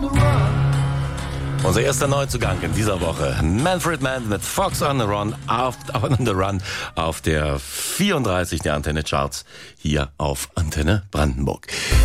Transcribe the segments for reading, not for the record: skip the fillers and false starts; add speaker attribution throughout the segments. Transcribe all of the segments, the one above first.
Speaker 1: Unser erster Neuzugang in dieser Woche, Manfred Mann mit Fox on the Run auf der 34 der Antenne Charts hier auf Antenne Brandenburg.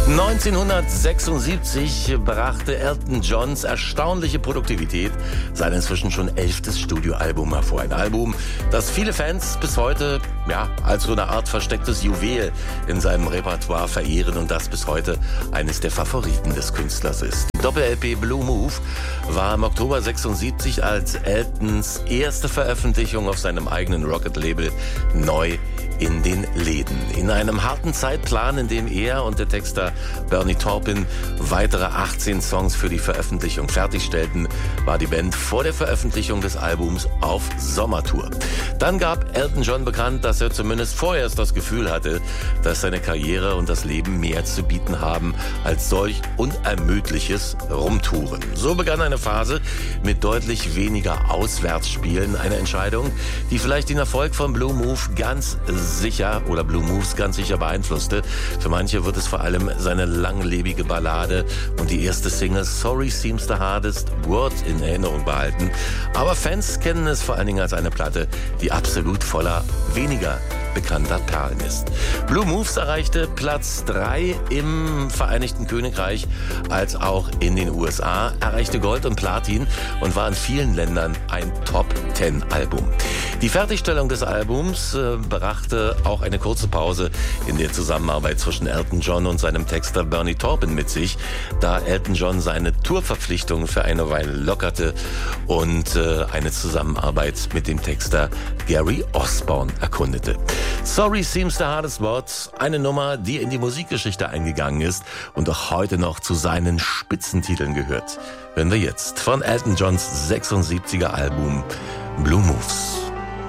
Speaker 1: 1976 brachte Elton Johns erstaunliche Produktivität sein inzwischen schon 11. Studioalbum hervor. Ein Album, das viele Fans bis heute als so eine Art verstecktes Juwel in seinem Repertoire verehren und das bis heute eines der Favoriten des Künstlers ist. Die Doppel-LP Blue Move war im Oktober 76 als Eltons erste Veröffentlichung auf seinem eigenen Rocket-Label neu in den Läden. In einem harten Zeitplan, in dem er und der Texter Bernie Taupin weitere 18 Songs für die Veröffentlichung fertigstellten, war die Band vor der Veröffentlichung des Albums auf Sommertour. Dann gab Elton John bekannt, dass er zumindest vorerst das Gefühl hatte, dass seine Karriere und das Leben mehr zu bieten haben als solch unermüdliches Rumtouren. So begann eine Phase mit deutlich weniger Auswärtsspielen, eine Entscheidung, die vielleicht den Erfolg von Blue Moves ganz sicher beeinflusste. Für manche wird es vor allem seine langlebige Ballade und die erste Single Sorry Seems the Hardest Word in Erinnerung behalten. Aber Fans kennen es vor allen Dingen als eine Platte, die absolut voller weniger bekannter Perlen ist. Blue Moves erreichte Platz 3 im Vereinigten Königreich als auch in den USA, erreichte Gold und Platin und war in vielen Ländern ein Top-10-Album. Die Fertigstellung des Albums brachte auch eine kurze Pause in der Zusammenarbeit zwischen Elton John und seinem Texter Bernie Taupin mit sich, da Elton John seine Tourverpflichtungen für eine Weile lockerte und eine Zusammenarbeit mit dem Texter Gary Osborne erkundete. Sorry Seems the Hardest Word, eine Nummer, die in die Musikgeschichte eingegangen ist und auch heute noch zu seinen Spitzentiteln gehört. Hören wir jetzt von Elton Johns 76er Album Blue Moves.